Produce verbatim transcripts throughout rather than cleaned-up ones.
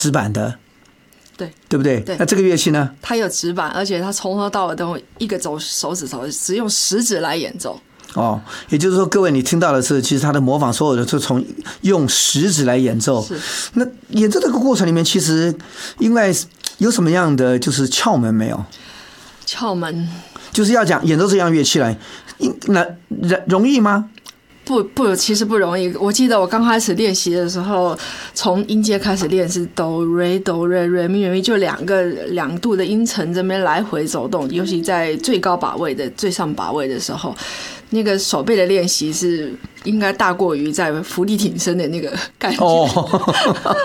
指板的。 对对不对？ 对， 那这个乐器呢？ 它有指板，而且它从头到尾都用一个手手指头，只用食指来演奏。 哦，也就是说，各位你听到的是，其实他的模仿所有的是从用食指来演奏。 是。 那演奏这个过程里面，其实应该有什么样的就是窍门没有？ 窍门就是要讲演奏这样乐器来，那容易吗？ 不不，其实不容易。我记得我刚开始练习的时候，从音阶开始练是哆瑞哆瑞瑞咪瑞咪，就两个两度的音程这边来回走动，尤其在最高把位的最上把位的时候，那个手背的练习是应该大过于在伏地挺身的那个感觉，哦、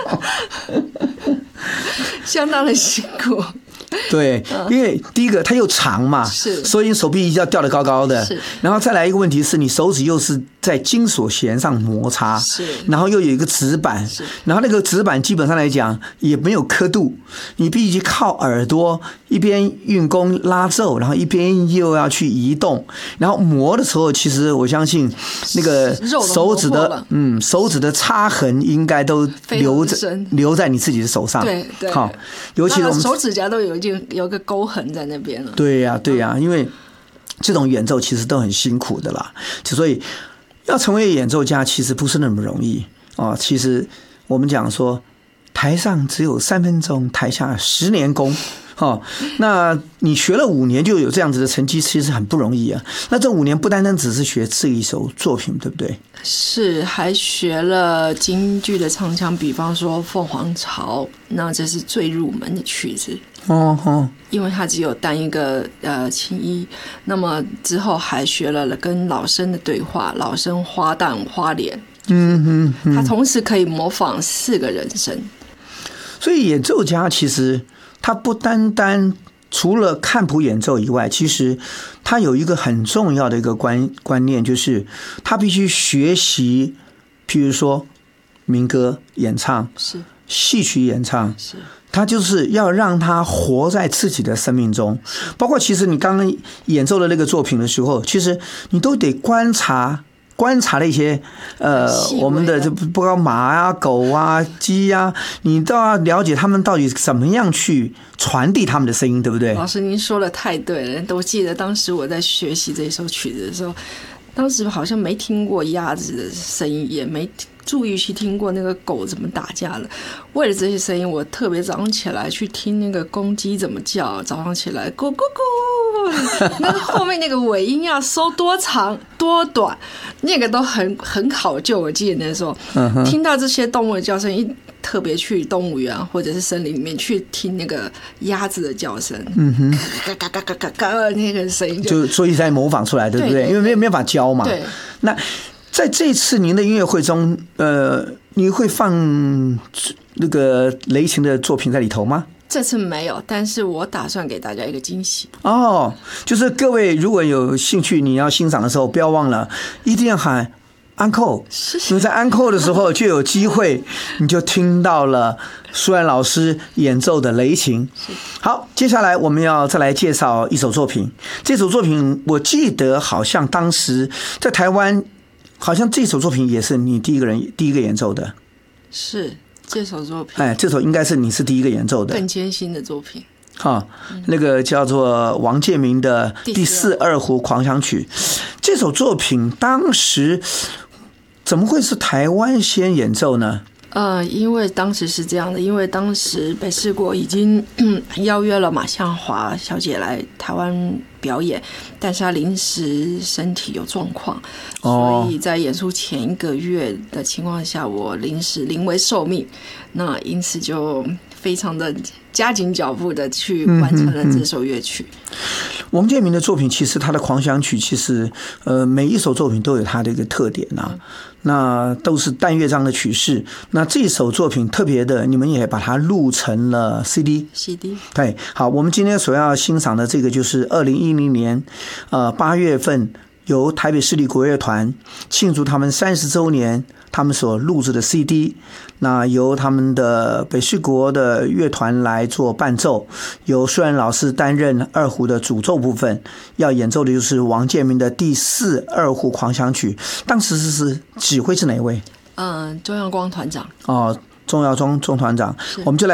相当的辛苦。 对，因为第一个它又长嘛， 是， 所以手臂一定要吊得高高的。 是， 然后再来一个问题是你手指又是在金属弦上摩擦， 是， 然后又有一个指板， 是， 然后那个指板基本上来讲也没有刻度，你必须靠耳朵一边运弓拉奏，然后一边又要去移动，然后磨的时候，其实我相信那个手指的嗯手指的擦痕应该都留着留在你自己的手上。 对对， 好，尤其是我们手指甲都有一点有个沟痕在那边了。 对呀、啊、对呀、啊，因为这种演奏其实都很辛苦的啦，所以要成为演奏家其实不是那么容易哦。其实我们讲说，台上只有三分钟，台下十年功。哦，那你学了五年就有这样子的成绩，其实很不容易啊。那这五年不单单只是学这一首作品，对不对？ 是，还学了京剧的唱腔，比方说《凤凰巢》，那这是最入门的曲子。 哦哦， 因为它只有单一个呃青衣，那么之后还学了跟老生的对话，老生花旦花脸， 嗯嗯嗯， 他同时可以模仿四个人声。 所以演奏家其实他不单单除了看谱演奏以外，其实他有一个很重要的一个观观念，就是他必须学习，譬如说民歌演唱， 是戏曲演唱， 是。 他就是要让他活在自己的生命中，包括其实你刚刚演奏的那个作品的时候，其实你都得观察观察了一些呃我们的就不知道马啊、狗啊、鸡啊，你都要了解他们到底怎么样去传递他们的声音，对不对？ 老师您说的太对了，我记得当时我在学习这首曲子的时候，当时好像没听过鸭子的声音，也没注意去听过那个狗怎么打架了。为了这些声音，我特别早上起来去听那个公鸡怎么叫，早上起来咕咕咕，那个后面那个尾音要收多长多短，那个都很很考究。我记得那时候、嗯、听到这些动物的叫声，一特别去动物园或者是森林里面去听那个鸭子的叫声，嗯哼，嘎嘎嘎嘎嘎嘎，那个声音就就所以才模仿出来，对不 对, 对, 对？因为没有没办法教嘛。 对， 那。在这次您的音乐会中，呃，你会放那个雷琴的作品在里头吗？ 这次没有，但是我打算给大家一个惊喜。 哦，就是各位如果有兴趣，你要欣赏的时候，不要忘了一定要喊安扣，因为在安扣的时候就有机会，你就听到了舒兰老师演奏的雷琴。好，接下来我们要再来介绍一首作品。这首作品我记得好像当时在台湾。好像这首作品也是你第一个人第一个演奏的， 是这首作品。 哎，这首应该是你是第一个演奏的， 更艰辛的作品。 哈、嗯，那个叫做王建民的《第四二胡狂想曲》。这首作品当时怎么会是台湾先演奏呢？ 呃，因为当时是这样的，因为当时北市国已经邀约了马向华小姐来台湾表演，但是她临时身体有状况，所以在演出前一个月的情况下，我临时临危受命，那因此就非常的加紧脚步的去完成了这首乐曲。嗯嗯嗯、 王建民的作品其实他的狂想曲，其实呃每一首作品都有他的一个特点啊。嗯，那都是单乐章的曲式。那这首作品特别的，你们也把它录成了 C D。C D。 对，好，我们今天所要欣赏的这个就是二零一零年，呃八月份由台北市立国乐团庆祝他们三十周年，他们所录制的 C D。那由他们的北市国的乐团来做伴奏，由舒兰老师担任二胡的主奏部分，要演奏的就是王建民的第四二胡狂想曲。当时是是指挥是哪一位？ 嗯，钟耀光团长。 哦，钟耀光钟团长，我们就来。